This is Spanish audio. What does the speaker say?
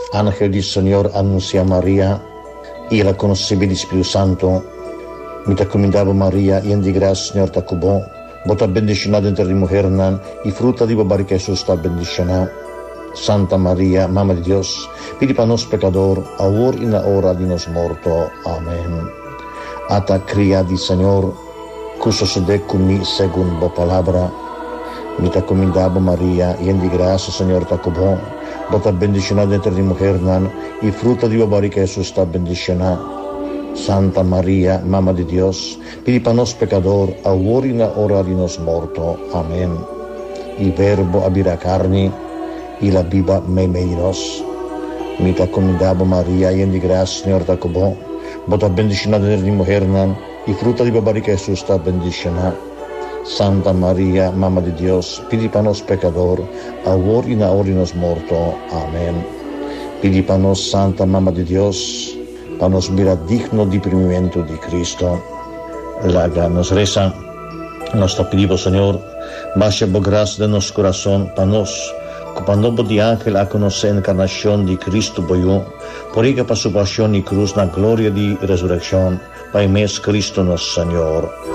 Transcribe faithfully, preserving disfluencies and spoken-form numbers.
Ángel del Señor anuncia a María y la concebió del Espíritu Santo. Mi te comendavo María, y en di gracia, Señor te cubó. Vos te bendicionada entre las mujeres, y fruta de tu barriga Jesús te bendicionado. Santa María, Mamma de Dios, pidi para nos pecador, ahora y en la hora de nos muerto. Amén. Ata cría di Señor, que sucede conmigo según tu palabra. Mi te comendavo María, y en di gracia, Señor te cubó. Vos te bendicionada entre las mujeres, y fruta de tu barriga Jesús te bendicionado. Santa María, Mamma de Dios, pidi para nos pecador, ahora y en la hora de nos muerto. Amén. Il Verbo abira carne, y la viva me menos. Mi te comendavo María, y en di gracia, Señor te cubó. Vos te bendicionada entre las mujeres, y fruta de tu barriga Jesús te bendicionado. Santa María, Mamma de Dios, pidi para nos pecador, ahora y en la hora de nos muerto. Amén. Pidi para nos, Santa Mamma de Dios, para nos mirar digno de primimiento de Cristo. La nos reza, nos te pedimos, Señor, baja por gracia de nuestro corazón, para nos, cuando de ángel a conocer la encarnación de Cristo, por ella para su pasión y cruz, la gloria de resurrección, para mes Cristo nuestro Señor.